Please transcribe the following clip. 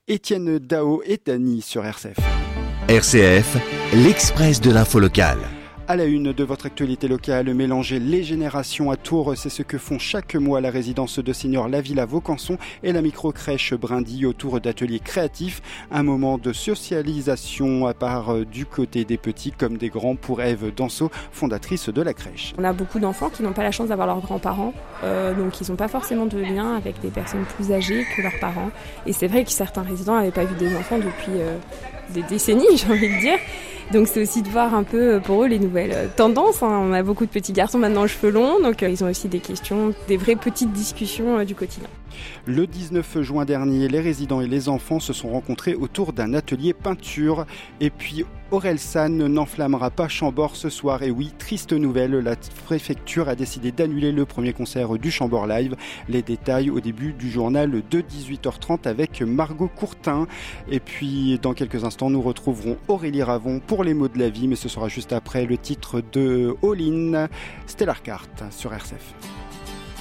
Étienne Dao et Dany sur RCF. RCF, l'Express de l'info locale. À la une de votre actualité locale, mélanger les générations à Tours, c'est ce que font chaque mois la résidence de seniors La Villa Vaucanson et la micro-crèche Brindille autour d'ateliers créatifs. Un moment de socialisation à part du côté des petits comme des grands pour Ève Danseau, fondatrice de la crèche. On a beaucoup d'enfants qui n'ont pas la chance d'avoir leurs grands-parents, donc ils n'ont pas forcément de lien avec des personnes plus âgées que leurs parents. Et c'est vrai que certains résidents n'avaient pas vu des enfants depuis des décennies, j'ai envie de dire. Donc c'est aussi de voir un peu pour eux les nouvelles tendances. On a beaucoup de petits garçons maintenant aux cheveux longs, donc ils ont aussi des questions, des vraies petites discussions du quotidien. Le 19 juin dernier, les résidents et les enfants se sont rencontrés autour d'un atelier peinture. Et puis Orelsan n'enflammera pas Chambord ce soir. Et oui, triste nouvelle, la préfecture a décidé d'annuler le premier concert du Chambord Live. Les détails au début du journal de 18h30 avec Margot Courtin. Et puis dans quelques instants, nous retrouverons Aurélie Ravon pour les mots de la vie. Mais ce sera juste après le titre de All In, Stellar Cart sur RCF.